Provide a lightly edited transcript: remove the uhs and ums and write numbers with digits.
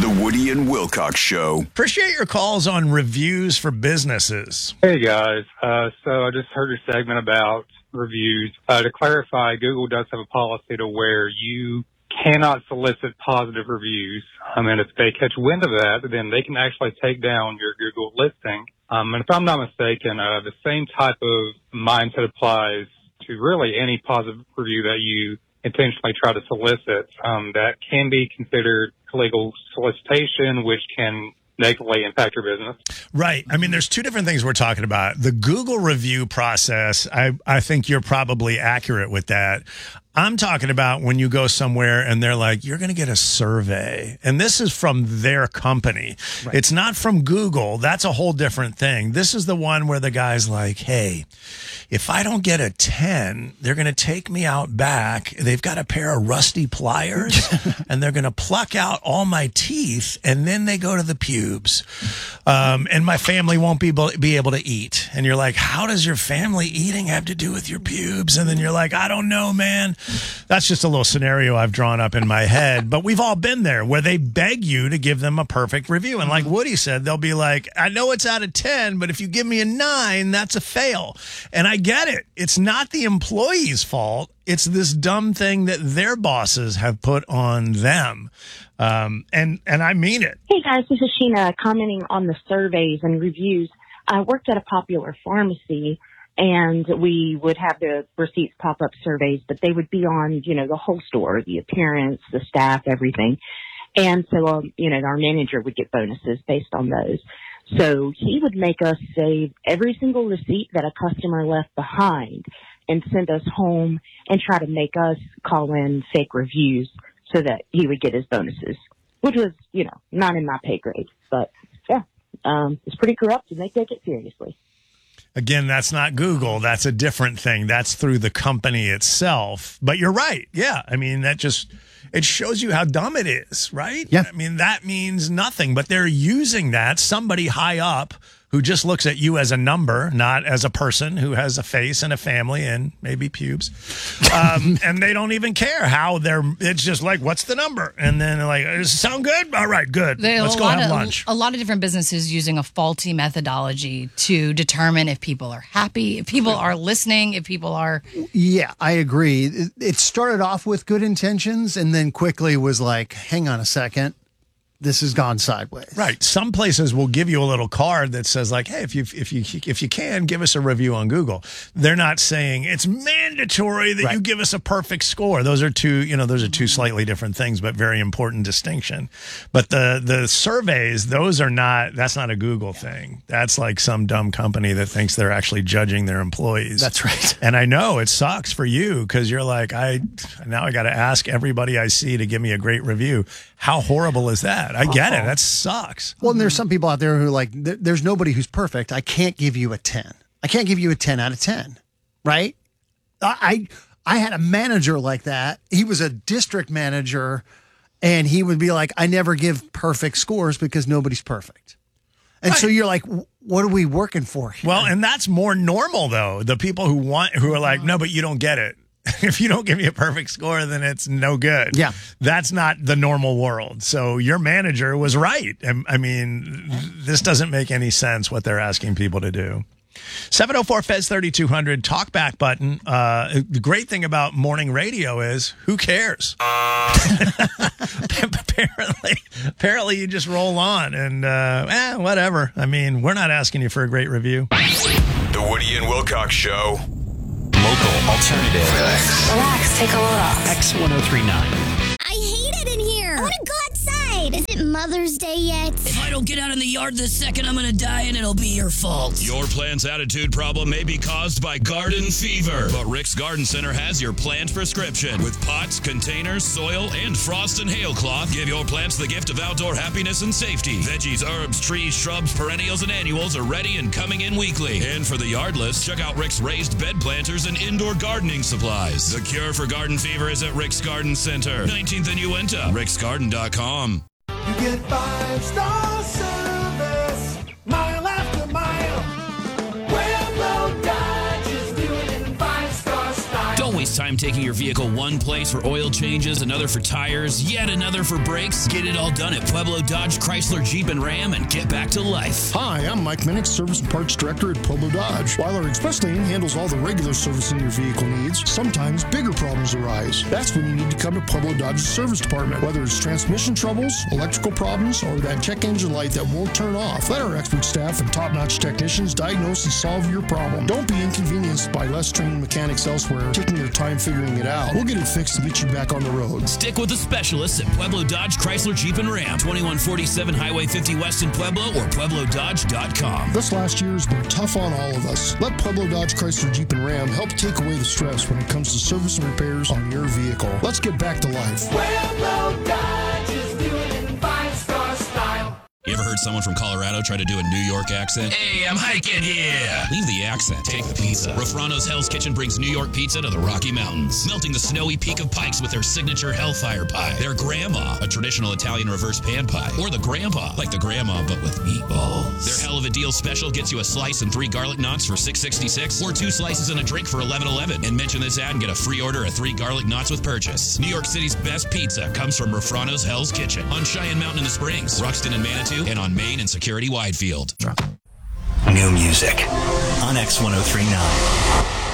Woody and Wilcox Show. Appreciate your calls on reviews for businesses. Hey, guys. So I just heard your segment about reviews. To clarify, Google does have a policy to where you cannot solicit positive reviews. And if they catch wind of that, then they can actually take down your Google listing. And if I'm not mistaken, the same type of mindset applies to really any positive review that you intentionally try to solicit. That can be considered illegal solicitation, which can negatively impact your business. Right. I mean, there's two different things we're talking about. The Google review process, I think you're probably accurate with that. I'm talking about when you go somewhere and they're like, you're going to get a survey. And this is from their company. Right. It's not from Google. That's a whole different thing. This is the one where the guy's like, hey, if I don't get a 10, they're going to take me out back. They've got a pair of rusty pliers and they're going to pluck out all my teeth. And then they go to the pubes. And my family won't be able to eat. And you're like, how does your family eating have to do with your pubes? And then you're like, I don't know, man. That's just a little scenario I've drawn up in my head. But we've all been there where they beg you to give them a perfect review. And like Woody said, they'll be like, I know it's out of 10, but if you give me a 9, that's a fail. And I get it. It's not the employee's fault. It's this dumb thing that their bosses have put on them. And I mean it. Hey, guys, this is Sheena commenting on the surveys and reviews. I worked at a popular pharmacy, and we would have the receipts pop up surveys, but they would be on, the whole store, the appearance, the staff, everything. And so, our manager would get bonuses based on those. So he would make us save every single receipt that a customer left behind and send us home and try to make us call in fake reviews so that he would get his bonuses, which was, not in my pay grade. But, yeah, it's pretty corrupt, and they take it seriously. Again, that's not Google. That's a different thing. That's through the company itself. But you're right. Yeah. I mean, it shows you how dumb it is, right? Yeah. I mean, that means nothing, but they're using that. Somebody high up who just looks at you as a number, not as a person who has a face and a family and maybe pubes. And they don't even care how it's just like, what's the number? And then they're like, does it sound good? All right, good. Let's go have lunch. A lot of different businesses using a faulty methodology to determine if people are happy, if people are listening, if people are. Yeah, I agree. It started off with good intentions and then quickly was like, hang on a second. This has gone sideways. Right. Some places will give you a little card that says like, hey, if you can, give us a review on Google. They're not saying it's mandatory that you give us a perfect score. Those are two slightly different things, but very important distinction. But the surveys, that's not a Google thing. That's like some dumb company that thinks they're actually judging their employees. That's right. And I know it sucks for you because you're like, now I got to ask everybody I see to give me a great review. How horrible is that? I get it. That sucks. Well, and there's some people out there who are like, there's nobody who's perfect. I can't give you a 10. I can't give you a 10 out of 10. Right? I had a manager like that. He was a district manager, and he would be like, I never give perfect scores because nobody's perfect. And so you're like, what are we working for here? Well, and that's more normal, though. The people who are like, no, but you don't get it. If you don't give me a perfect score, then it's no good. Yeah. That's not the normal world. So your manager was right. I mean, this doesn't make any sense what they're asking people to do. 704-FEZ-3200, talkback button. The great thing about morning radio is, who cares? Apparently you just roll on and, whatever. I mean, we're not asking you for a great review. The Woody and Wilcox Show. Local alternative. Relax, take a load off. X1039. I hate it in here. I want to go outside. Is it Mother's Day yet? If I don't get out in the yard this second, I'm going to die and it'll be your fault. Your plant's attitude problem may be caused by garden fever, but Rick's Garden Center has your plant prescription. With pots, containers, soil, and frost and hail cloth, give your plants the gift of outdoor happiness and safety. Veggies, herbs, trees, shrubs, perennials, and annuals are ready and coming in weekly. And for the yard list, check out Rick's raised bed planters and indoor gardening supplies. The cure for garden fever is at Rick's Garden Center, 19th and Uinta, ricksgarden.com. You get 5-star service, mile after mile. Well, no, Dodge is doing it in 5-star style. Don't waste time time taking your vehicle one place for oil changes, another for tires, yet another for brakes? Get it all done at Pueblo Dodge, Chrysler, Jeep, and Ram and get back to life. Hi, I'm Mike Minnick, Service and Parts Director at Pueblo Dodge. While our express lane handles all the regular servicing your vehicle needs, sometimes bigger problems arise. That's when you need to come to Pueblo Dodge's service department. Whether it's transmission troubles, electrical problems, or that check engine light that won't turn off, let our expert staff and top-notch technicians diagnose and solve your problem. Don't be inconvenienced by less trained mechanics elsewhere taking their time figuring it out. We'll get it fixed to get you back on the road. Stick with the specialists at Pueblo Dodge, Chrysler, Jeep, and Ram. 2147 Highway 50 West in Pueblo or PuebloDodge.com. This last year has been tough on all of us. Let Pueblo Dodge, Chrysler, Jeep, and Ram help take away the stress when it comes to service and repairs on your vehicle. Let's get back to life. Pueblo Dodge is doing it in 5-star style. You ever heard someone from Colorado try to do a New York accent? Hey, I'm hiking here. Leave the accent. Take the pizza. Rafrano's Hell's Kitchen brings New York pizza to the Rocky Mountains, melting the snowy peak of Pikes with their signature Hellfire pie, their Grandma, a traditional Italian reverse pan pie, or the Grandpa, like the Grandma but with meatballs. Their Hell of a Deal special gets you a slice and 3 garlic knots for $6.66, or 2 slices and a drink for $11.11. And mention this ad and get a free order of 3 garlic knots with purchase. New York City's best pizza comes from Rafrano's Hell's Kitchen on Cheyenne Mountain in the Springs, Ruxton and Manitou, and on Main and Security Widefield. New music on X1039.